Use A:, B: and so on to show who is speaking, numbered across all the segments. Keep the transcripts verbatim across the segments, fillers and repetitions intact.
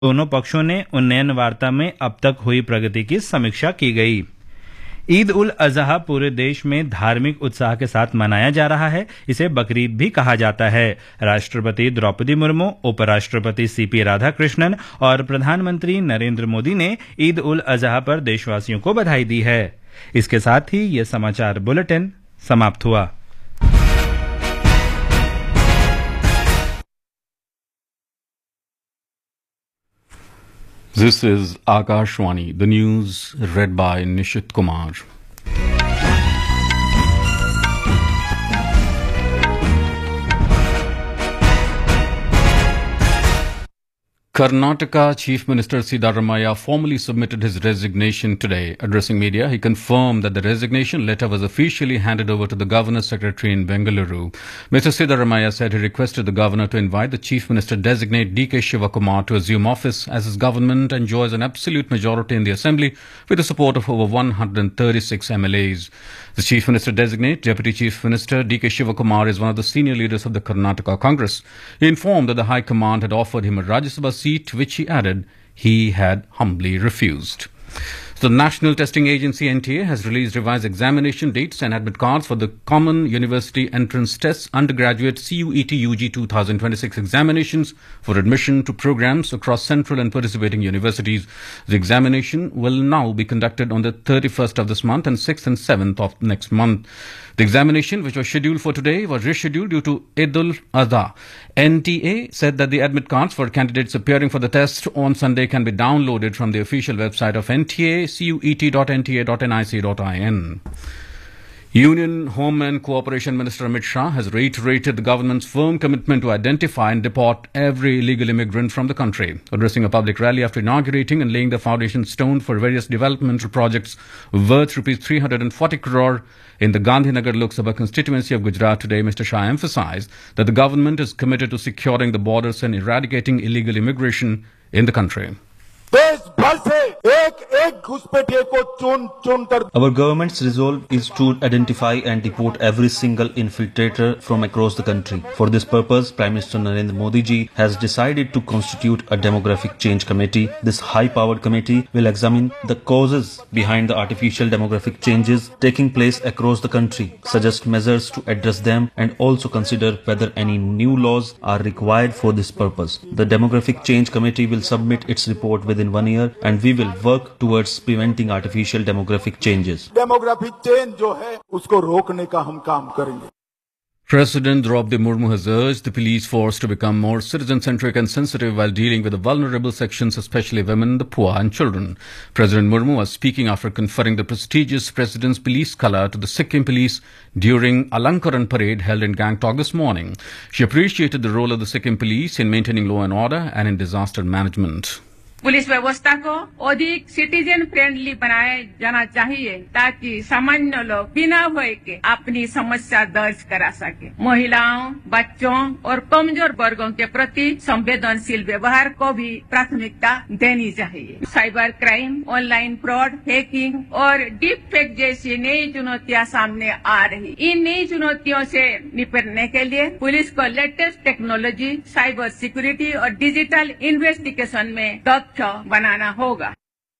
A: दोनों पक्षों ने उन्नयन वार्ता में अब तक हुई प्रगति की समीक्षा की गई। ईद उल अजहा पूरे देश में धार्मिक उत्साह के साथ मनाया जा रहा है। इसे बकरीद भी कहा जाता है। राष्ट्रपति द्रौपदी मुर्मू, उपराष्ट्रपति सीपी राधाकृष्णन और प्रधानमंत्री नरेंद्र मोदी ने ईद उल अजहा पर देशवासियों को बधाई दी है। इसके साथ ही ये समाचार बुलेटिन समाप्त हुआ।
B: This is Akashwani, the news read by Nishit Kumar. Karnataka Chief Minister Siddaramaiah formally submitted his resignation today. Addressing media, he confirmed that the resignation letter was officially handed over to the Governor's Secretary in Bengaluru. Mister Siddaramaiah said he requested the Governor to invite the Chief Minister designate D K Shivakumar to assume office, as his government enjoys an absolute majority in the Assembly with the support of over one hundred thirty-six M L As. The Chief Minister designate, Deputy Chief Minister D K Shivakumar, is one of the senior leaders of the Karnataka Congress. He informed that the High Command had offered him a Rajya Sabha seat, which he added he had humbly refused. The National Testing Agency N T A has released revised examination dates and admit cards for the Common University Entrance Tests Undergraduate C U E T U G twenty twenty-six examinations for admission to programs across central and participating universities. The examination will now be conducted on the thirty-first of this month and sixth and seventh of next month. The examination, which was scheduled for today, was rescheduled due to Eid al-Adha. N T A said that the admit cards for candidates appearing for the test on Sunday can be downloaded from the official website of N T A, cuet dot n t a dot n i c dot in. Union Home and Cooperation Minister Amit Shah has reiterated the government's firm commitment to identify and deport every illegal immigrant from the country. Addressing a public rally after inaugurating and laying the foundation stone for various developmental projects worth rupees three hundred forty crore in the Gandhinagar Lok Sabha constituency of Gujarat today, Mister Shah emphasized that the government is committed to securing the borders and eradicating illegal immigration in the country.
C: Our government's resolve is to identify and deport every single infiltrator from across the country. For this purpose, Prime Minister Narendra Modi ji has decided to constitute a demographic change committee. This high-powered committee will examine the causes behind the artificial demographic changes taking place across the country, suggest measures to address them, and also consider whether any new laws are required for this purpose. The demographic change committee will submit its report within one year, and we will work towards preventing artificial demographic changes.
D: Demographic change जो है उसको रोकने का हम काम करेंगे.
B: President Draupadi Murmu has urged the police force to become more citizen-centric and sensitive while dealing with the vulnerable sections, especially women, the poor and children. President Murmu was speaking after conferring the prestigious President's Police Colour to the Sikkim Police during Alankaran parade held in Gangtok this morning. She appreciated the role of the Sikkim Police in maintaining law and order and in disaster management.
E: Police व्यवस्था को अधिक citizen friendly बनाया जाना चाहिए ताकि सामान्य लोग बिना भय के अपनी समस्या दर्ज करा सके। महिलाओं, बच्चों और कमजोर वर्गों के प्रति संवेदनशील व्यवहार को भी प्राथमिकता देनी चाहिए। Cyber crime, online fraud, hacking और डीप फेक जैसी नई चुनौतियां सामने आ रही। इन नई चुनौतियों से निपटने के लिए पुलिस को लेटेस्ट टेक्नोलॉजी, साइबर सिक्योरिटी और डिजिटल इन्वेस्टिगेशन में बनाना होगा।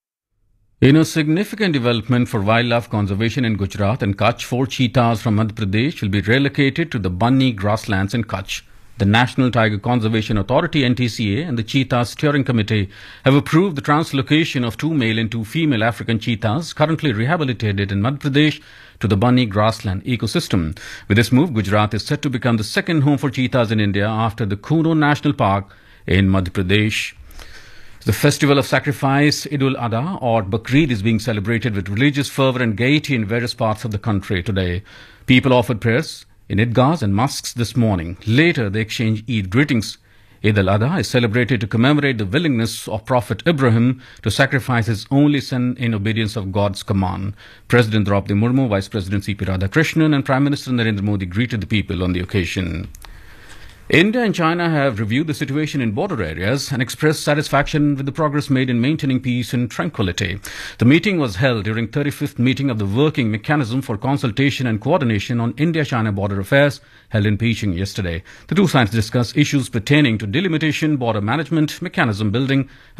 B: In a significant development for wildlife conservation in Gujarat and Kutch, four cheetahs from Madhya Pradesh will be relocated to the Bunny grasslands in Kutch. The National Tiger Conservation Authority N T C A and the Cheetah Steering Committee have approved the translocation of two male and two female African cheetahs currently rehabilitated in Madhya Pradesh to the Bunny grassland ecosystem. With this move, Gujarat is set to become the second home for cheetahs in India after the Kuno National Park in Madhya Pradesh. The festival of sacrifice, Eid al-Adha or Baqreed, is being celebrated with religious fervour and gaiety in various parts of the country today. People offered prayers in Idgahs and mosques this morning. Later, they exchanged Eid greetings. Eid al-Adha is celebrated to commemorate the willingness of Prophet Ibrahim to sacrifice his only son in obedience of God's command. President Draupadi Murmu, Vice President C P Radhakrishnan and Prime Minister Narendra Modi greeted the people on the occasion. India and China have reviewed the situation in border areas and expressed satisfaction with the progress made in maintaining peace and tranquility. The meeting was held during thirty-fifth meeting of the Working Mechanism for Consultation and Coordination on India-China Border Affairs held in Beijing yesterday. The two sides discussed issues pertaining to delimitation, border management, mechanism building,